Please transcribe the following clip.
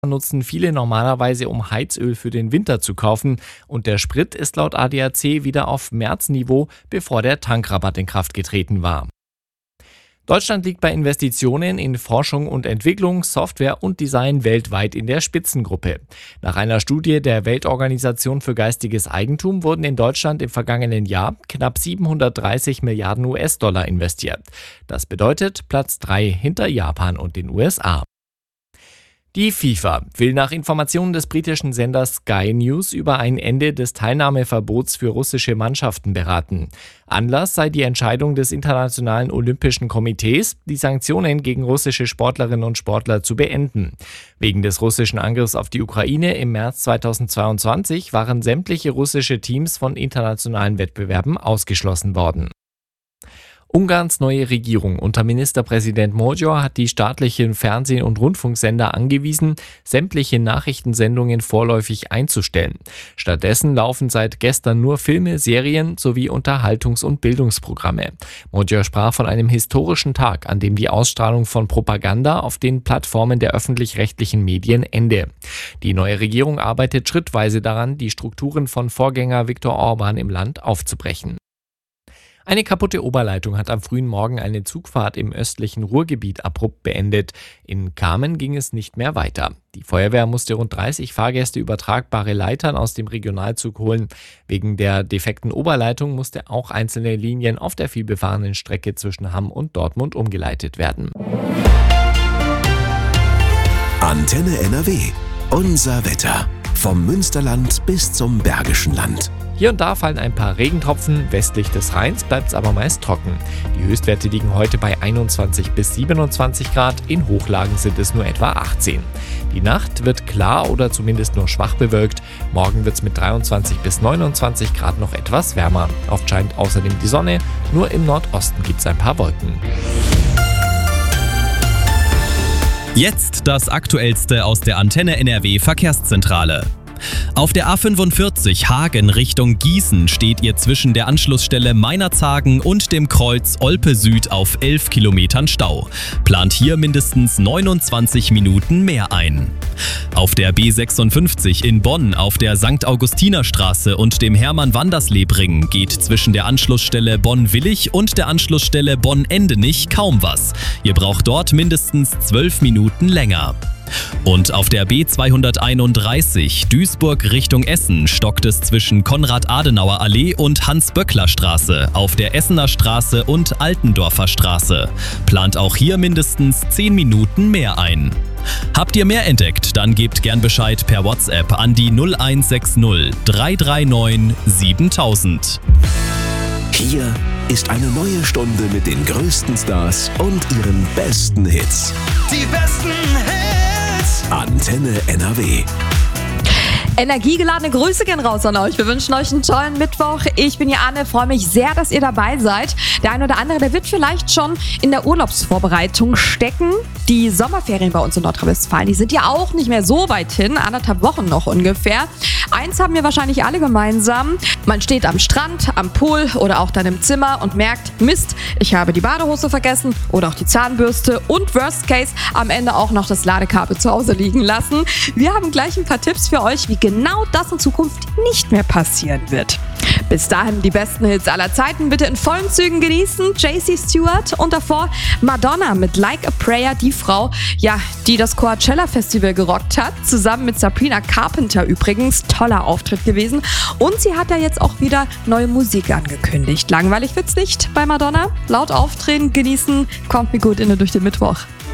nutzen viele normalerweise, um Heizöl für den Winter zu kaufen. Und der Sprit ist laut ADAC wieder auf Märzniveau, bevor der Tankrabatt in Kraft getreten war. Deutschland liegt bei Investitionen in Forschung und Entwicklung, Software und Design weltweit in der Spitzengruppe. Nach einer Studie der Weltorganisation für geistiges Eigentum wurden in Deutschland im vergangenen Jahr knapp 730 Milliarden US-Dollar investiert. Das bedeutet Platz 3 hinter Japan und den USA. Die FIFA will nach Informationen des britischen Senders Sky News über ein Ende des Teilnahmeverbots für russische Mannschaften beraten. Anlass sei die Entscheidung des Internationalen Olympischen Komitees, die Sanktionen gegen russische Sportlerinnen und Sportler zu beenden. Wegen des russischen Angriffs auf die Ukraine im März 2022 waren sämtliche russische Teams von internationalen Wettbewerben ausgeschlossen worden. Ungarns neue Regierung unter Ministerpräsident Magyar hat die staatlichen Fernseh- und Rundfunksender angewiesen, sämtliche Nachrichtensendungen vorläufig einzustellen. Stattdessen laufen seit gestern nur Filme, Serien sowie Unterhaltungs- und Bildungsprogramme. Magyar sprach von einem historischen Tag, an dem die Ausstrahlung von Propaganda auf den Plattformen der öffentlich-rechtlichen Medien ende. Die neue Regierung arbeitet schrittweise daran, die Strukturen von Vorgänger Viktor Orbán im Land aufzubrechen. Eine kaputte Oberleitung hat am frühen Morgen eine Zugfahrt im östlichen Ruhrgebiet abrupt beendet. In Kamen ging es nicht mehr weiter. Die Feuerwehr musste rund 30 Fahrgäste übertragbare Leitern aus dem Regionalzug holen. Wegen der defekten Oberleitung musste auch einzelne Linien auf der vielbefahrenen Strecke zwischen Hamm und Dortmund umgeleitet werden. Antenne NRW. Unser Wetter. Vom Münsterland bis zum Bergischen Land. Hier und da fallen ein paar Regentropfen, westlich des Rheins bleibt es aber meist trocken. Die Höchstwerte liegen heute bei 21 bis 27 Grad, in Hochlagen sind es nur etwa 18. Die Nacht wird klar oder zumindest nur schwach bewölkt. Morgen wird es mit 23 bis 29 Grad noch etwas wärmer. Oft scheint außerdem die Sonne, nur im Nordosten gibt es ein paar Wolken. Jetzt das Aktuellste aus der Antenne NRW Verkehrszentrale. Auf der A45 Hagen Richtung Gießen steht ihr zwischen der Anschlussstelle Meinerzhagen und dem Kreuz Olpe Süd auf 11 Kilometern Stau. Plant hier mindestens 29 Minuten mehr ein. Auf der B56 in Bonn auf der St. Augustinerstraße und dem Hermann-Wandersleb-Ring geht zwischen der Anschlussstelle Bonn-Willig und der Anschlussstelle Bonn-Endenich kaum was. Ihr braucht dort mindestens 12 Minuten länger. Und auf der B231 Duisburg Richtung Essen stockt es zwischen Konrad-Adenauer-Allee und Hans-Böckler-Straße, auf der Essener Straße und Altendorfer Straße. Plant auch hier mindestens 10 Minuten mehr ein. Habt ihr mehr entdeckt, dann gebt gern Bescheid per WhatsApp an die 0160 339 7000. Hier ist eine neue Stunde mit den größten Stars und ihren besten Hits. Die besten Hits! Antenne NRW. Energiegeladene Grüße gehen raus an euch. Wir wünschen euch einen tollen Mittwoch. Ich bin hier Anne, freue mich sehr, dass ihr dabei seid. Der eine oder andere, der wird vielleicht schon in der Urlaubsvorbereitung stecken. Die Sommerferien bei uns in Nordrhein-Westfalen, die sind ja auch nicht mehr so weit hin, 1,5 Wochen noch ungefähr. Eins haben wir wahrscheinlich alle gemeinsam. Man steht am Strand, am Pool oder auch dann im Zimmer und merkt, Mist, ich habe die Badehose vergessen oder auch die Zahnbürste und worst case am Ende auch noch das Ladekabel zu Hause liegen lassen. Wir haben gleich ein paar Tipps für euch, wie genau das in Zukunft nicht mehr passieren wird. Bis dahin die besten Hits aller Zeiten bitte in vollen Zügen genießen. JC Stewart und davor Madonna mit Like a Prayer, die Frau, ja, die das Coachella Festival gerockt hat, zusammen mit Sabrina Carpenter übrigens. Toller Auftritt gewesen. Und sie hat ja jetzt auch wieder neue Musik angekündigt. Langweilig wird's nicht bei Madonna. Laut auftreten, genießen, kommt mir gut in und durch den Mittwoch.